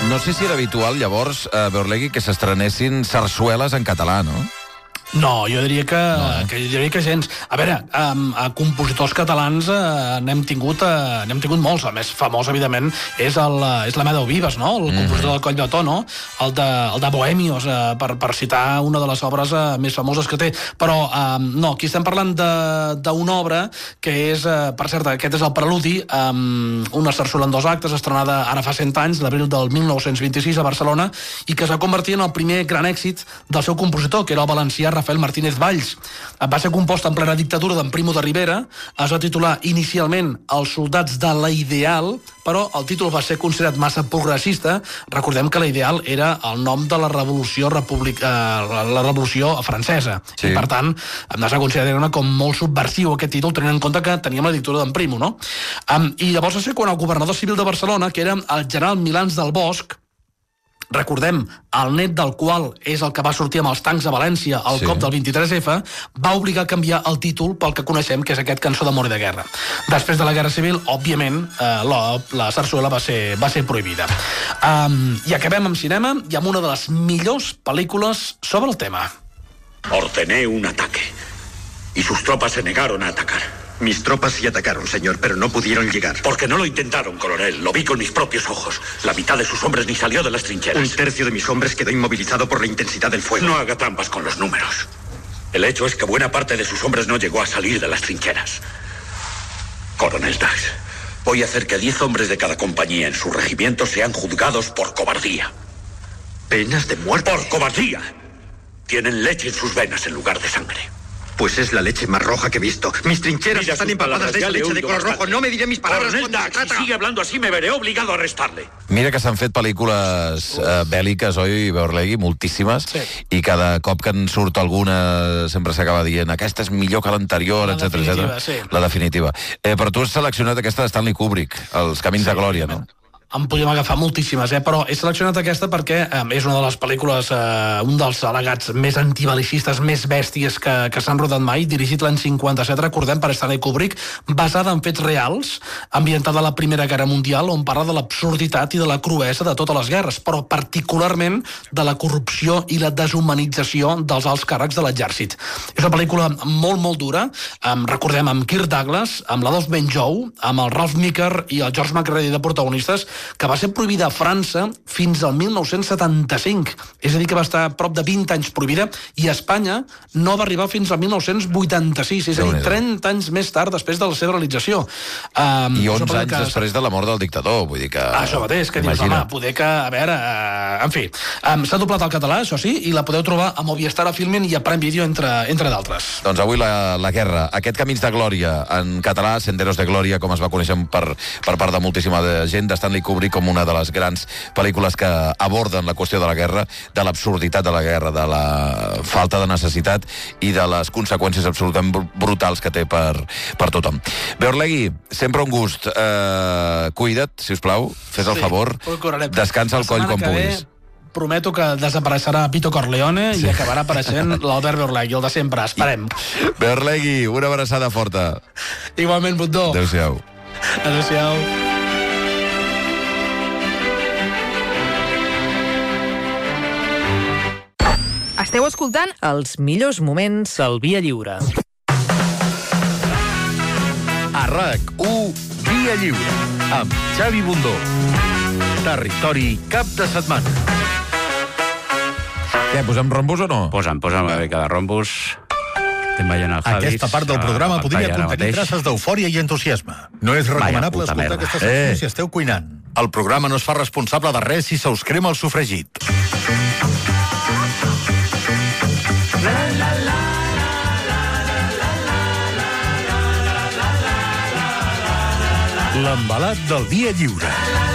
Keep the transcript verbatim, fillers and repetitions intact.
No sé si era habitual, llavors, a Beorlegui, que s'estrenessin sarsueles en català, no? No, jo diria que, no, eh? que, jo diria que gens. A veure, um, a compositors catalans uh, n'hem tingut, uh, n'hem tingut molts. El més famós, evidentment, és, el, uh, és l'Amadeu Vives, no? El mm-hmm. compositor del Coll de To, no? El de, el de Bohemios, uh, per, per citar una de les obres uh, més famoses que té. Però, um, no, aquí estem parlant d'una obra que és, uh, per cert, aquest és el preludi, um, una sarsuela en dos actes, estrenada ara fa cent anys, l'abril del mil nou-cents vint-i-sis a Barcelona, i que es va convertir en el primer gran èxit del seu compositor, que era el valencià Rafael Martínez Valls. Va ser compost en plena dictadura d'en Primo de Rivera, es va titular inicialment Els soldats de la Ideal, però el títol va ser considerat massa progressista. Recordem que la Ideal era el nom de la revolució republic... eh, la revolució francesa. Sí. I, per tant, no s'ha considerat com molt subversiu aquest títol, tenint en compte que teníem la dictadura d'en Primo, no? Um, I llavors va ser quan el governador civil de Barcelona, que era el general Milans del Bosch, recordem, el net del qual és el que va sortir amb els tancs a València al sí. cop del vint-i-tres efa, va obligar a canviar el títol pel que coneixem, que és aquest Cançó d'amor i de guerra. Després de la Guerra Civil, òbviament, eh, la, la sarsuela va ser, va ser prohibida. Um, I acabem amb cinema i amb una de les millors pel·lícules sobre el tema. Ordené un ataque y sus tropas se negaron a atacar. Mis tropas sí atacaron, señor, pero no pudieron llegar. Porque no lo intentaron, coronel. Lo vi con mis propios ojos. La mitad de sus hombres ni salió de las trincheras. Un tercio de mis hombres quedó inmovilizado por la intensidad del fuego. No haga trampas con los números. El hecho es que buena parte de sus hombres no llegó a salir de las trincheras. Coronel Dax, voy a hacer que diez hombres de cada compañía en su regimiento sean juzgados por cobardía. ¿Penas de muerte? ¡Por cobardía! Tienen leche en sus venas en lugar de sangre. Pues es la leche más roja que he visto. Mis trincheras Mira están empapadas de esa leche de color bastante. rojo. No me diré mis palabras Coronel cuando se Dax, trata... si sigue hablando así me veré obligado a arrestarle. Mira que s'han fet pel·lícules eh, bèl·liques, oi, Beorlegui? Moltíssimes. Sí. I cada cop que en surt alguna sempre s'acaba dient aquesta és millor que l'anterior, etcètera, etcètera. Sí. La definitiva. Eh, però tu has seleccionat aquesta de Stanley Kubrick, Els camins sí, de glòria, no? En podríem agafar moltíssimes, eh? Però he seleccionat aquesta perquè eh, és una de les pel·lícules, eh, un dels al·legats més antibelicistes, més bèsties que, que s'han rodat mai, dirigit l'any cinquanta-set, recordem, per Stanley Kubrick, basada en fets reals, ambientada a la Primera Guerra Mundial, on parla de l'absurditat i de la cruesa de totes les guerres, però particularment de la corrupció i la deshumanització dels alts càrrecs de l'exèrcit. És una pel·lícula molt, molt dura, eh, recordem, amb Kirk Douglas, amb l'Adolf Menjou, amb el Ralph Meeker i el George McReady de protagonistes, que va ser prohibida a França fins al mil nou-cents setanta-cinc. És a dir, que va estar prop de vint anys prohibida, i a Espanya no va arribar fins al mil nou-cents vuitanta-sis, és a dir, trenta anys més tard després de la seva realització. Um, I onze anys que... després de la mort del dictador, vull dir que... Això mateix, que dius, home, poder que... A veure, uh, en fi, um, s'ha doblat al català, això sí, i la podeu trobar a Movistar a Filmin i a Prime Video, entre, entre d'altres. Doncs avui la, la guerra, aquest Camins de Glòria, en català, Senderos de Glòria, com es va conèixer per, per part de moltíssima gent, de Stanley Kubrick, com una de les grans pel·lícules que aborden la qüestió de la guerra, de l'absurditat de la guerra, de la falta de necessitat i de les conseqüències absolutament brutals que té per, per tothom. Beorlegui, sempre un gust. Eh, cuida't, si us plau, fes el sí, favor, descansa el coll quan puguis. Prometo que desapareixerà Vito Corleone sí. i acabarà apareixent l'Albert Beorlegui, el de sempre. Esperem. Beorlegui, una abraçada forta. Igualment, Bundó. Adéu-siau. Adéu-siau. Esteu escoltant els millors moments del Via Lliure. A RAC u, Via Lliure, amb Xavi Bundó. Territori cap de setmana. Què, posem rombos o no? Posa'm, posa'm una mica de rombos. Estem veient el Javis. Aquesta part del programa podria contenir traces d'eufòria i entusiasme. No és recomanable escoltar aquesta secció si esteu cuinant. El programa no es fa responsable de res si se us crema el sofregit. L'embalat del Dia Lliure.